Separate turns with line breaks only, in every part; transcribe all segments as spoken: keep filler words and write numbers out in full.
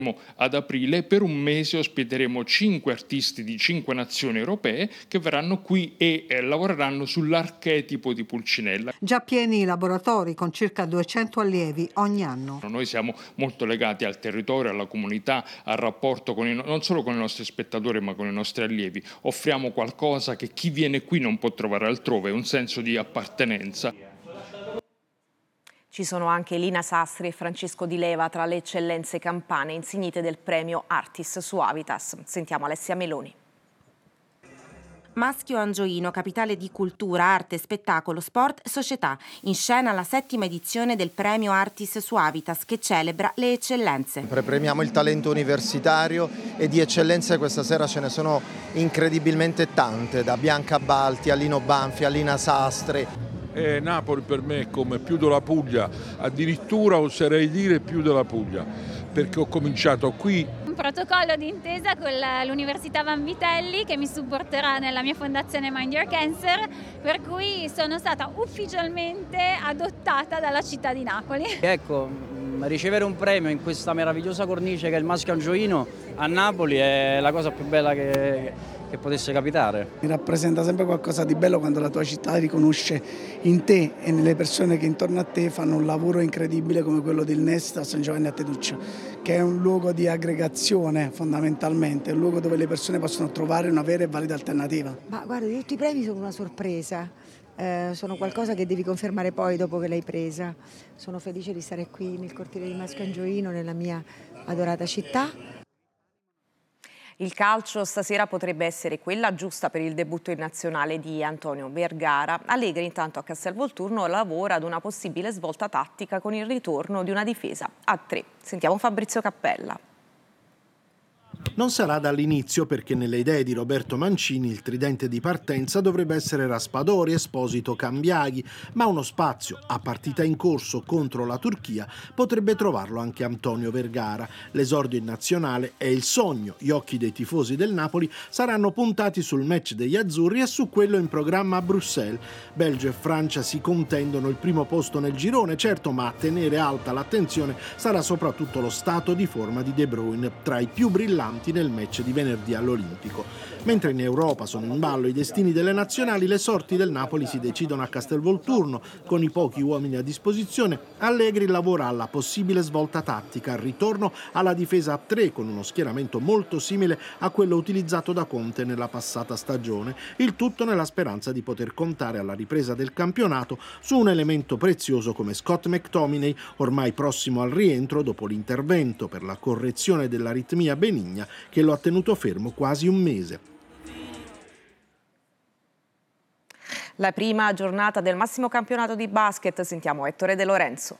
Ad aprile per un mese ospiteremo cinque artisti di cinque nazioni europee che verranno qui e eh, lavoreranno sull'archetipo di Pulcinella.
Già pieni i laboratori con circa duecento allievi ogni anno.
Noi siamo molto legati al territorio, alla comunità, al rapporto con i, non solo con i nostri spettatori ma con i nostri allievi. Offriamo qualcosa che chi viene qui non può trovare altrove, un senso di appartenenza.
Ci sono anche Lina Sastri e Francesco Di Leva tra le eccellenze campane insignite del premio Artis Suavitas. Sentiamo Alessia Meloni.
Maschio Angioino, capitale di cultura, arte, spettacolo, sport, società. In scena la settima edizione del premio Artis Suavitas che celebra le eccellenze.
Premiamo il talento universitario e di eccellenze questa sera ce ne sono incredibilmente tante, da Bianca Balti a Lino Banfi a Lina Sastri.
Eh, Napoli per me è come più della Puglia, addirittura oserei dire più della Puglia, perché ho cominciato qui.
Un protocollo d'intesa con l'Università Vanvitelli che mi supporterà nella mia fondazione Mind Your Cancer, per cui sono stata ufficialmente adottata dalla città di Napoli.
Ecco, ricevere un premio in questa meravigliosa cornice che è il Maschio Angioino a Napoli è la cosa più bella che... che potesse capitare.
Mi rappresenta sempre qualcosa di bello quando la tua città riconosce in te e nelle persone che intorno a te fanno un lavoro incredibile come quello del Nest a San Giovanni a Teduccio, che è un luogo di aggregazione fondamentalmente, un luogo dove le persone possono trovare una vera e valida alternativa.
Ma guarda, tutti i premi sono una sorpresa, eh, sono qualcosa che devi confermare poi dopo che l'hai presa. Sono felice di stare qui nel cortile di Maschio Angioino, nella mia adorata città.
Il calcio stasera potrebbe essere quella giusta per il debutto in nazionale di Antonio Vergara. Allegri intanto a Castelvolturno lavora ad una possibile svolta tattica con il ritorno di una difesa a tre. Sentiamo Fabrizio Cappella.
Non sarà dall'inizio perché nelle idee di Roberto Mancini il tridente di partenza dovrebbe essere Raspadori, Esposito, Cambiaghi, ma uno spazio a partita in corso contro la Turchia potrebbe trovarlo anche Antonio Vergara. L'esordio in nazionale è il sogno, gli occhi dei tifosi del Napoli saranno puntati sul match degli azzurri e su quello in programma a Bruxelles. Belgio e Francia si contendono il primo posto nel girone, certo, ma a tenere alta l'attenzione sarà soprattutto lo stato di forma di De Bruyne, tra i più brillanti nel match di venerdì all'Olimpico. Mentre in Europa sono in ballo i destini delle nazionali, le sorti del Napoli si decidono a Castelvolturno. Con i pochi uomini a disposizione, Allegri lavora alla possibile svolta tattica, al ritorno alla difesa a tre con uno schieramento molto simile a quello utilizzato da Conte nella passata stagione. Il tutto nella speranza di poter contare alla ripresa del campionato su un elemento prezioso come Scott McTominay, ormai prossimo al rientro dopo l'intervento per la correzione dell'aritmia benigna che lo ha tenuto fermo quasi un mese.
La prima giornata del massimo campionato di basket, sentiamo Ettore De Lorenzo.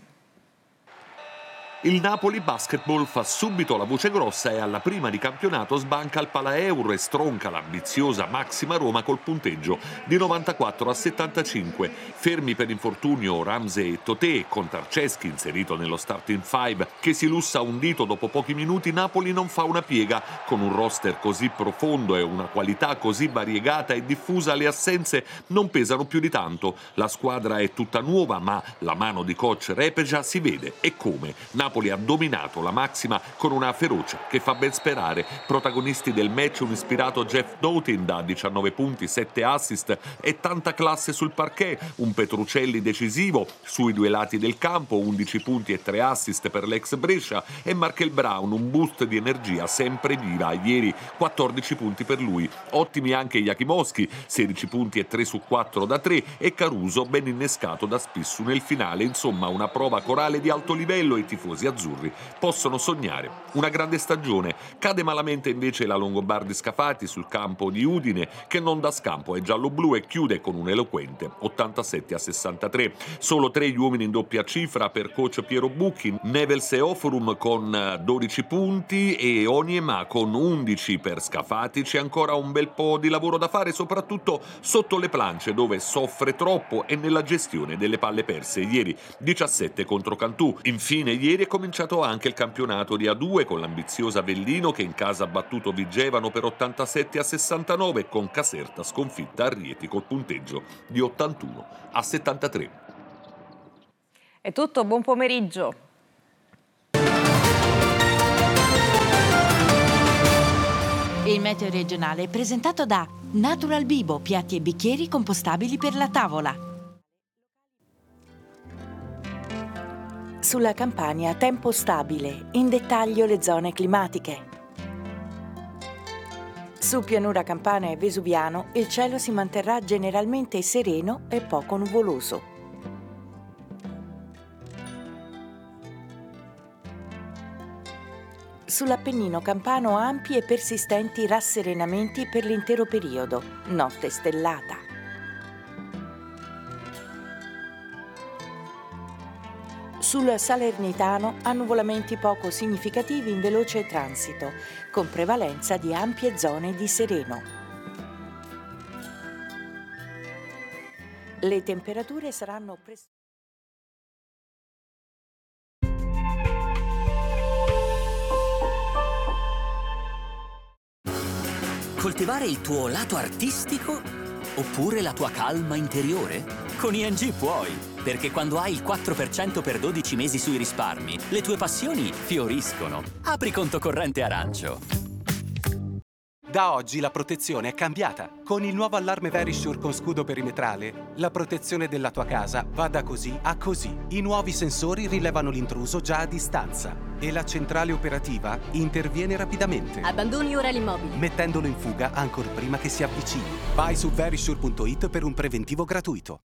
Il Napoli Basketball fa subito la voce grossa e alla prima di campionato sbanca il Palaeuro e stronca l'ambiziosa Maxima Roma col punteggio di novantaquattro a settantacinque. Fermi per infortunio Ramsey e Totè, con Tarceschi inserito nello starting five che si lussa un dito dopo pochi minuti, Napoli non fa una piega. Con un roster così profondo e una qualità così variegata e diffusa, le assenze non pesano più di tanto. La squadra è tutta nuova, ma la mano di coach Repeja si vede, e come. Napoli ha dominato la Maxima con una ferocia che fa ben sperare. Protagonisti del match un ispirato Jeff Doughty da diciannove punti, sette assist e tanta classe sul parquet, un Petruccelli decisivo sui due lati del campo, undici punti e tre assist per l'ex Brescia, e Markel Brown un boost di energia sempre viva, ieri quattordici punti per lui. Ottimi anche Jakimowski, sedici punti e tre su quattro da tre, e Caruso ben innescato da Spissu nel finale. Insomma, una prova corale di alto livello e i tifosi azzurri possono sognare una grande stagione. Cade malamente invece la Longobardi Scafati sul campo di Udine, che non dà scampo ai giallo-blu e chiude con un eloquente ottantasette a sessantatré. Solo tre gli uomini in doppia cifra per coach Piero Bucchi, Nevels e Oforum con dodici punti e Oniema con undici. Per Scafati c'è ancora un bel po' di lavoro da fare, soprattutto sotto le planche dove soffre troppo e nella gestione delle palle perse. Ieri diciassette contro Cantù. Infine ieri è cominciato anche il campionato di A due con l'ambiziosa Avellino che in casa ha battuto Vigevano per ottantasette a sessantanove, con Caserta sconfitta a Rieti col punteggio di ottantuno a settantatré.
È tutto, buon pomeriggio.
ristorante regionale presentato da Natural Bibo, piatti e bicchieri compostabili per la tavola. Sulla Campania tempo stabile, in dettaglio le zone climatiche. Su pianura campana e vesuviano il cielo si manterrà generalmente sereno e poco nuvoloso. Sull'Appennino campano ampi e persistenti rasserenamenti per l'intero periodo, notte stellata. Sul Salernitano annuvolamenti poco significativi in veloce transito, con prevalenza di ampie zone di sereno. Le temperature saranno pres-
Coltivare il tuo lato artistico oppure la tua calma interiore? Con I N G puoi, perché quando hai il quattro per cento per dodici mesi sui risparmi, le tue passioni fioriscono. Apri conto corrente Arancio.
Da oggi la protezione è cambiata. Con il nuovo allarme Verisure con scudo perimetrale, la protezione della tua casa va da così a così. I nuovi sensori rilevano l'intruso già a distanza e la centrale operativa interviene rapidamente.
Abbandoni ora l'immobile,
mettendolo in fuga ancor prima che si avvicini. Vai su verisure punto it per un preventivo gratuito.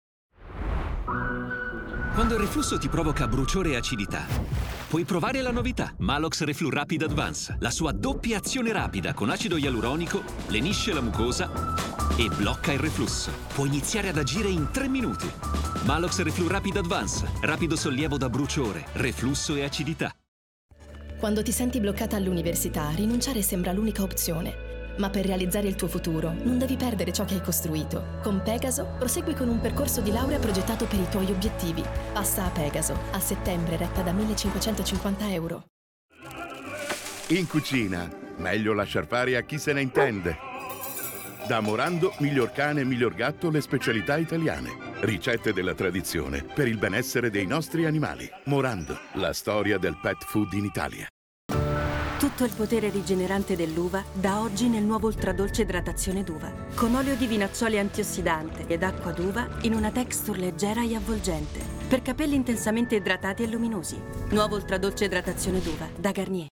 Quando il reflusso ti provoca bruciore e acidità, puoi provare la novità Malox Reflu Rapid Advance. La sua doppia azione rapida con acido ialuronico lenisce la mucosa e blocca il reflusso. Può iniziare ad agire in tre minuti. Malox Reflu Rapid Advance. Rapido sollievo da bruciore, reflusso e acidità.
Quando ti senti bloccata all'università, rinunciare sembra l'unica opzione. Ma per realizzare il tuo futuro non devi perdere ciò che hai costruito. Con Pegaso prosegui con un percorso di laurea progettato per i tuoi obiettivi. Passa a Pegaso, a settembre retta da millecinquecentocinquanta euro.
In cucina, meglio lasciar fare a chi se ne intende. Da Morando, miglior cane e miglior gatto, le specialità italiane. Ricette della tradizione per il benessere dei nostri animali. Morando, la storia del pet food in Italia.
Tutto il potere rigenerante dell'uva da oggi nel nuovo ultradolce idratazione d'uva. Con olio di vinaccioli antiossidante ed acqua d'uva in una texture leggera e avvolgente. Per capelli intensamente idratati e luminosi. Nuovo ultradolce idratazione d'uva da Garnier.